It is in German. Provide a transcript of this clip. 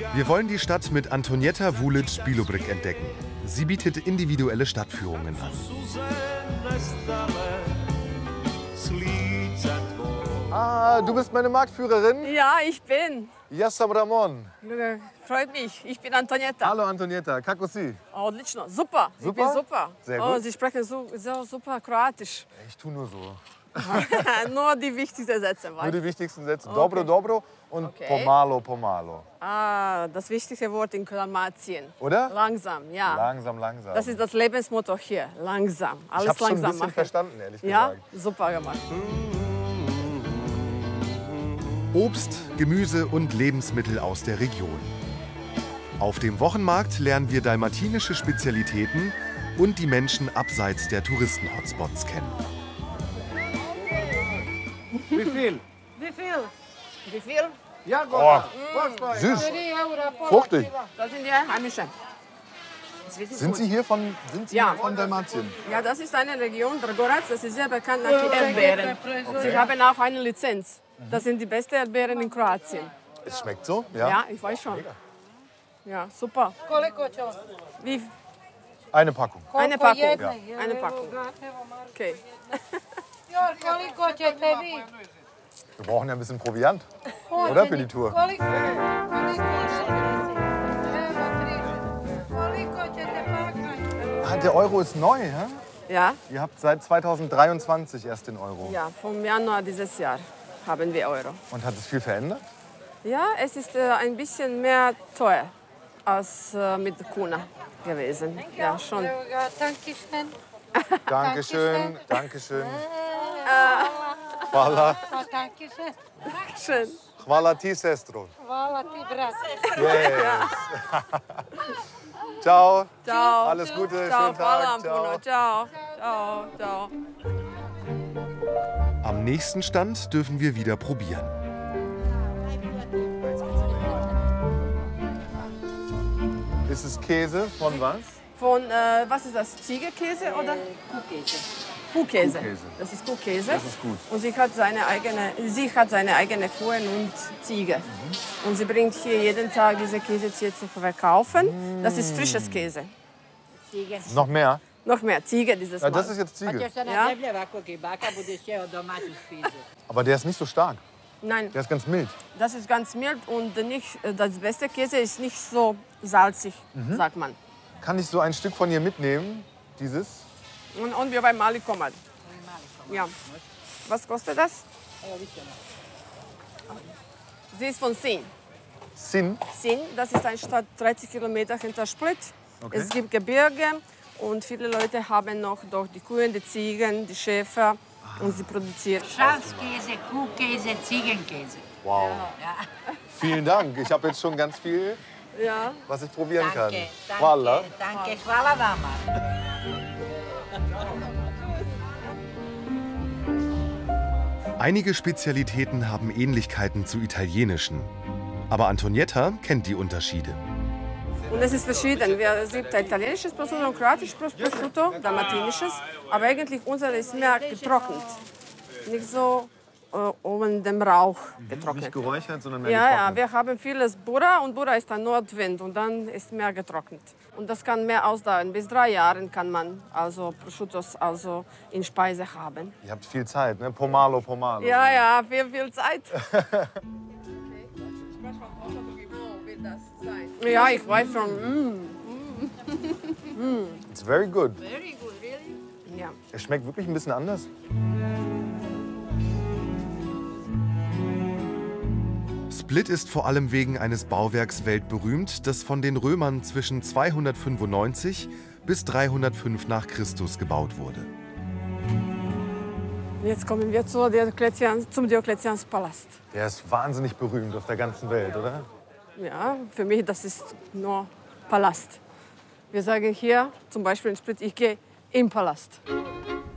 Wir wollen die Stadt mit Antonietta Vulic-Bilobrik entdecken. Sie bietet individuelle Stadtführungen an. Ah, du bist meine Marktführerin? Ja, ich bin. Ja sam Ramon. Freut mich. Ich bin Antonietta. Hallo Antonietta, kako si? Отлично. Super. Ich bin Super? super. Sehr Oh, gut. Sie sprechen so super Kroatisch. Ich tu nur so. Nur die wichtigsten Sätze. Nur die wichtigsten Sätze. Dobro, dobro und Okay. pomalo, pomalo. Ah, das wichtigste Wort in Dalmatien. Oder? Langsam, ja. Langsam, langsam. Das ist das Lebensmotto hier. Langsam. ich Alles hab's schon ein langsam bisschen machen. verstanden, ehrlich Ja, gesagt. super gemacht. Obst, Gemüse und Lebensmittel aus der Region. Auf dem Wochenmarkt lernen wir dalmatinische Spezialitäten und die Menschen abseits der Touristen-Hotspots kennen. Wie viel? Wie viel? Oh, süß. Fruchtig. Das sind die Heimischen. Das ist wirklich Sind gut. Sie hier von, Ja. von Dalmatien? Ja, das ist eine Region, Dragorac, das ist sehr bekannt nach Erdbeeren. Sie haben auch eine Lizenz. Das sind die besten Erdbeeren in Kroatien. Es schmeckt so, ja? Ja, ich weiß schon. Ja, super. Wie? Eine Packung. Eine Packung. Eine Packung. Okay. Wir brauchen ja ein bisschen Proviant, oder? Für die Tour. Ah, der Euro ist neu, hä? Ja, Ihr habt seit 2023 erst den Euro. ja, vom Januar dieses Jahr haben wir Euro. Und hat es viel verändert? Ja, es ist ein bisschen mehr teuer als mit Kuna gewesen. Ja, schon. Dankeschön, Dankeschön. Hvala. Schön. Hvala ti, sestro. Hvala ti, brat. Yes. Ciao. Ciao. Alles Gute, Ciao, schönen hvala Tag. vam puno. Ciao. Ciao, ciao. Am nächsten Stand dürfen wir wieder probieren. Ist es Käse von was? Von, was ist das, Ziegenkäse oder? Kuhkäse. Kuhkäse. Kuhkäse. Das ist Kuhkäse. Das ist gut. Und sie hat seine eigene Kuhen und Ziege. Und sie bringt hier jeden Tag diese Käse hier zu verkaufen. Das ist frisches Käse. Noch mehr? Noch mehr Ziege dieses Ja, Mal. das ist jetzt Ziege. Ja? Aber der ist nicht so stark. Nein, Der ist ganz mild. das ist ganz mild und nicht, das beste Käse ist nicht so salzig, sagt man. Kann ich so ein Stück von ihr mitnehmen? Dieses? Und wir bei Mali kommen. Ja. Was kostet das? Sie ist von Sin. Sin? Sin, das ist eine Stadt 30 Kilometer hinter Split. Okay. Es gibt Gebirge und viele Leute haben noch doch die Kühe, die Ziegen, die Schäfer und sie produziert. Schafskäse, Kuhkäse, Ziegenkäse. Wow. Vielen Dank. Ich habe jetzt schon ganz viel, Ja. was ich probieren kann. Danke, Hvala. danke, hvala vama. Einige Spezialitäten haben Ähnlichkeiten zu italienischen. Aber Antonietta kennt die Unterschiede. Und es ist verschieden. Es gibt italienisches Prosciutto und kroatisches Prosciutto, dalmatinisches. Aber eigentlich unser ist mehr getrocknet. Nicht so oben dem Rauch getrocknet. Nicht geräuchert, sondern mehr Ja, ja, getrocknet. wir haben vieles Burra und Burra ist ein Nordwind und dann ist mehr getrocknet. Und das kann mehr ausdauern. Bis 3 Jahren kann man also Prosciuttos also in Speise haben. Ihr habt viel Zeit, ne? Pomalo, pomalo. Ja, ja, viel Zeit. Ja, ich weiß schon. It's very good. Ja. Es schmeckt wirklich ein bisschen anders. Split ist vor allem wegen eines Bauwerks weltberühmt, das von den Römern zwischen 295 bis 305 nach Christus gebaut wurde. Jetzt kommen wir zum Diokletianspalast. Der ist wahnsinnig berühmt auf der ganzen Welt, oder? Ja, für mich das ist nur Palast. Wir sagen hier zum Beispiel in Split, ich gehe im Palast.